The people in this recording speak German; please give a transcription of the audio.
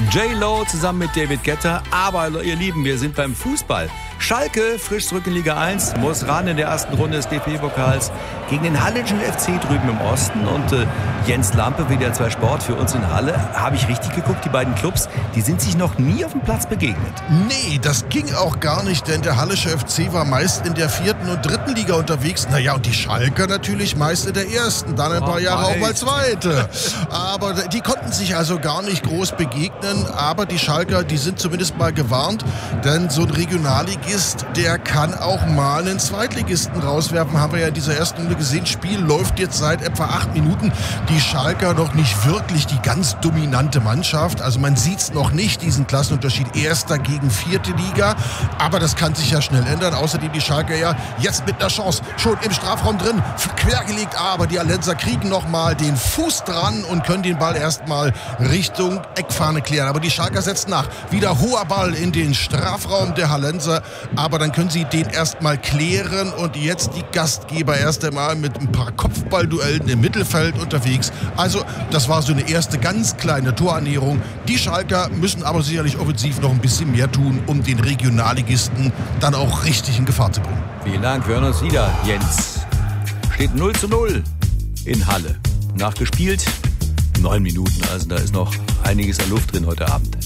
J-Lo zusammen mit David Guetta. Aber ihr Lieben, wir sind beim Fußball. Schalke, frisch zurück in Liga 1, muss ran in der ersten Runde des DFB-Pokals gegen den Hallenschen FC drüben im Osten. Und Jens Lampe, WDR 2 Sport, für uns in Halle. Habe ich richtig geguckt, die beiden Clubs, die sind sich noch nie auf dem Platz begegnet. Nee, das ging auch gar nicht, denn der Hallische FC war meist in der 4. und 3. Liga unterwegs. Naja, und die Schalker natürlich meist in der 1., dann ein paar Jahre auch mal 2. Aber die konnten sich also gar nicht groß begegnen. Aber die Schalker, die sind zumindest mal gewarnt, denn so ein Regionalligist, der kann auch mal einen Zweitligisten rauswerfen. Haben wir ja in dieser ersten Runde gesehen. Spiel läuft jetzt seit etwa 8 Minuten. Die Schalker noch nicht wirklich die ganz dominante Mannschaft. Also man sieht es noch nicht, diesen Klassenunterschied 1. gegen 4. Liga. Aber das kann sich ja schnell ändern. Außerdem die Schalker ja jetzt mit einer Chance schon im Strafraum drin. Quergelegt, aber die Hallenser kriegen nochmal den Fuß dran und können den Ball erstmal Richtung Eckfahne klären. Aber die Schalker setzen nach. Wieder hoher Ball in den Strafraum der Hallenser. Aber dann können sie den erstmal klären und jetzt die Gastgeber erst einmal mit ein paar Kopfballduellen im Mittelfeld unterwegs. Also das war so eine erste ganz kleine Torannäherung. Die Schalker müssen aber sicherlich offensiv noch ein bisschen mehr tun, um den Regionalligisten dann auch richtig in Gefahr zu bringen. Vielen Dank, wir hören uns wieder, Jens. Steht 0:0 in Halle. Nachgespielt 9 Minuten, also da ist noch einiges an Luft drin heute Abend.